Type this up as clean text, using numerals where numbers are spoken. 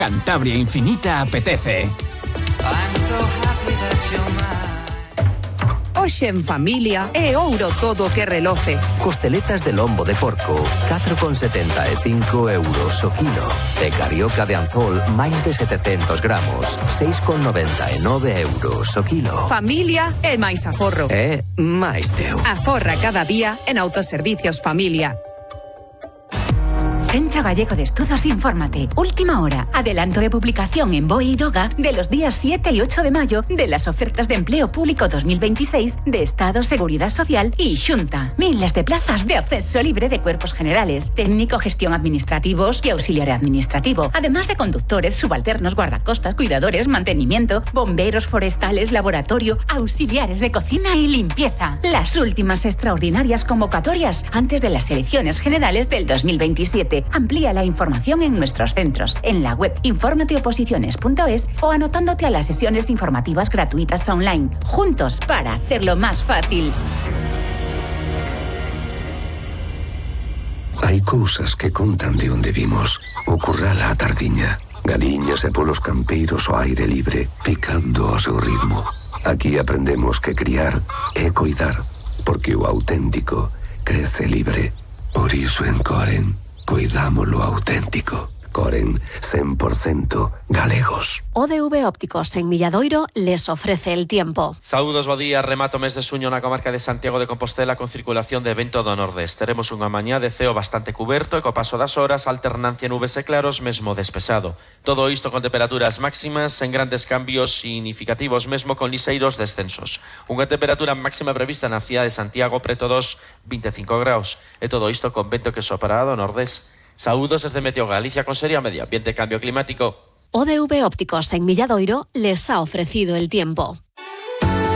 Cantabria Infinita apetece. Hoxe en familia é ouro todo que reloce. Costeletas de lombo de porco, 4,75 euros o kilo. E carioca de anzol, máis de 700 gramos, 6,99 euros o kilo. Familia é máis aforro. É máis teu. Aforra cada día en Autoservicios Familia. Centro Gallego de Estudos Infórmate. Última hora. Adelanto de publicación en BOE y DOGA de los días 7 y 8 de mayo de las ofertas de empleo público 2026 de Estado, Seguridad Social y Xunta. Miles de plazas de acceso libre de cuerpos generales, técnico, gestión administrativos y auxiliar administrativo. Además de conductores, subalternos, guardacostas, cuidadores, mantenimiento, bomberos forestales, laboratorio, auxiliares de cocina y limpieza. Las últimas extraordinarias convocatorias antes de las elecciones generales del 2027. Amplía la información en nuestros centros, en la web informateoposiciones.es o anotándote a las sesiones informativas gratuitas online. Juntos para hacerlo más fácil. Hai cousas que contan de onde vimos. O curral á tardiña. Galiñas e polos campeiros ao aire libre, picando ao seu ritmo. Aquí aprendemos que criar é coidar, porque o auténtico crece libre. Por iso en Coren, cuidámoslo auténtico. Coren, 100% galegos. ODV Ópticos en Milladoiro les ofrece el tiempo. Saúdos, bo día. Remato mes de suño na comarca de Santiago de Compostela con circulación de vento do nordés. Teremos unha mañá de ceo bastante cuberto e co paso das horas alternancia nubes e claros mesmo despexado. Todo isto con temperaturas máximas en grandes cambios significativos mesmo con liseiros descensos. Unha temperatura máxima prevista na cidade de Santiago preto dos 25 graus. E todo isto con vento que sopará do nordés. Saúdos desde Meteo Galicia con Seria Medio Ambiente e Cambio Climático. ODV Ópticos en Milladoiro les ha ofrecido el tiempo.